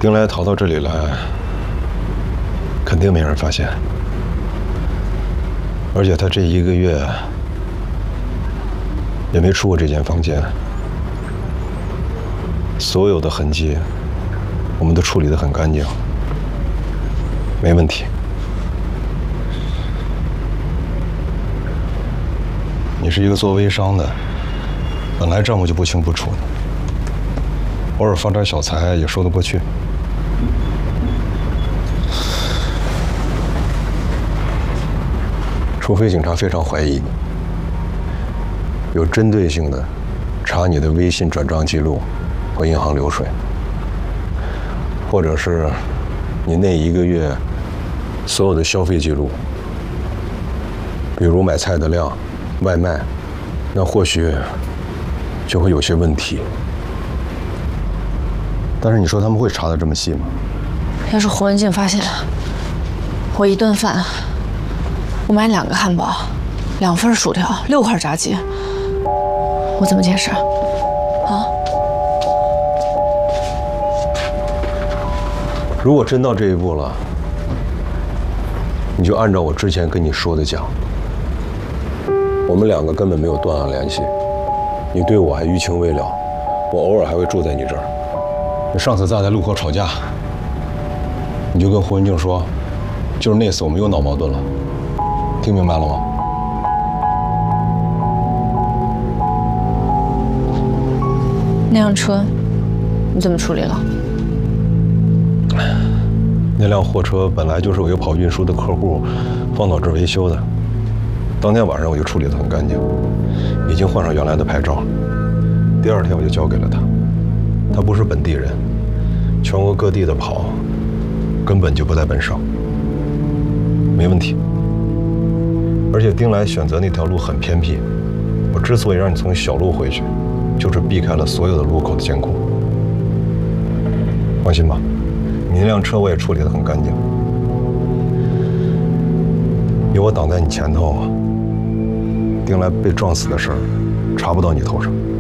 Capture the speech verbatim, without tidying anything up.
丁来逃到这里来，肯定没人发现。而且他这一个月也没出过这间房间，所有的痕迹我们都处理得很干净，没问题。你是一个做微商的，本来账目就不清不楚的，偶尔发点小财也说得过去。除非警察非常怀疑你，有针对性的查你的微信转账记录和银行流水，或者是你那一个月所有的消费记录，比如买菜的量、外卖，那或许就会有些问题。但是你说他们会查得这么细吗？ 要是胡文静发现，我一顿饭，我买两个汉堡，两份薯条，六块炸鸡，我怎么解释？啊？ 如果真到这一步了，你就按照我之前跟你说的讲，我们两个根本没有断了联系，你对我还余情未了，我偶尔还会住在你这儿。上次咱在路口吵架，你就跟胡文静说，就是那次我们又闹矛盾了，听明白了吗？ 那辆车你怎么处理了？ 那辆货车本来就是我一个跑运输的客户放到这儿维修的，当天晚上我就处理得很干净，已经换上原来的牌照，第二天我就交给了他。他不是本地人，全国各地的跑，根本就不在本省，没问题。而且丁来选择那条路很偏僻，我之所以让你从小路回去，就是避开了所有的路口的监控。放心吧，你那辆车我也处理得很干净，有我挡在你前头，丁来被撞死的事儿查不到你头上。